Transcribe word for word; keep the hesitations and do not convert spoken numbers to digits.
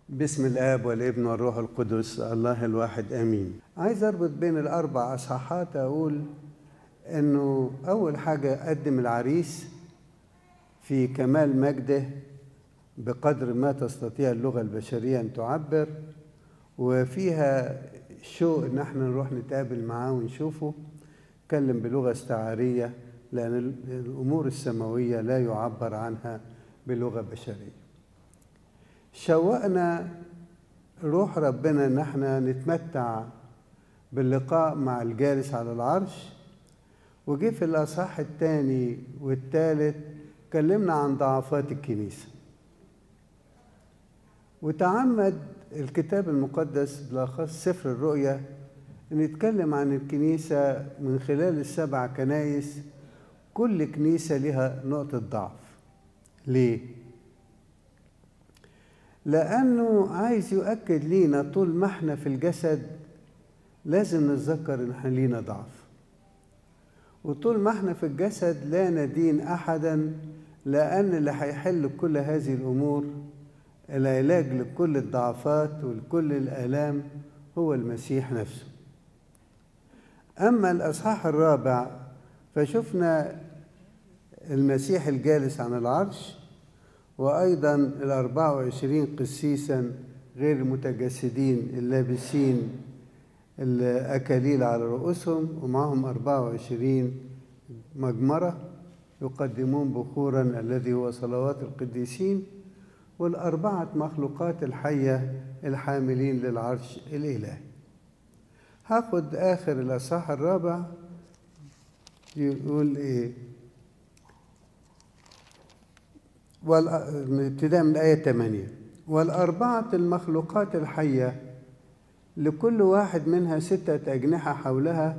باسم الآب والابن والروح القدس الله الواحد آمين. عايز أربط بين الأربع أصحاحات، أقول إنه أول حاجة قدم العريس في كمال مجده بقدر ما تستطيع اللغة البشرية أن تعبر، وفيها شوق إن احنا نروح نتقابل معاه ونشوفه. اتكلم بلغة استعارية لأن الأمور السماوية لا يعبر عنها بلغة بشرية. شوقنا روح ربنا ان احنا نتمتع باللقاء مع الجالس على العرش. وجي في الاصحاح الثاني والثالث كلمنا عن ضعفات الكنيسة، وتعمد الكتاب المقدس بالاخص سفر الرؤيا ان يتكلم عن الكنيسة من خلال السبع كنايس. كل كنيسة لها نقطة ضعف. ليه؟ لأنه عايز يؤكد لينا طول ما احنا في الجسد لازم نتذكر ان احنا لينا ضعف، وطول ما احنا في الجسد لا ندين أحدا، لأن اللي هيحل كل هذه الأمور العلاج لكل الضعفات ولكل الآلام هو المسيح نفسه. أما الأصحاح الرابع فشفنا المسيح الجالس عن العرش، وأيضا الأربعة وعشرين قسيسا غير المتجسدين اللابسين الأكاليل على رؤوسهم، ومعهم أربعة وعشرين مجمرة يقدمون بخورا الذي هو صلوات القديسين، والأربعة مخلوقات الحية الحاملين للعرش الإلهي. هاخد آخر الأصحاح الرابع يقول إيه، ابتداء من الآية ثمانية: والأربعة المخلوقات الحية لكل واحد منها ستة أجنحة حولها،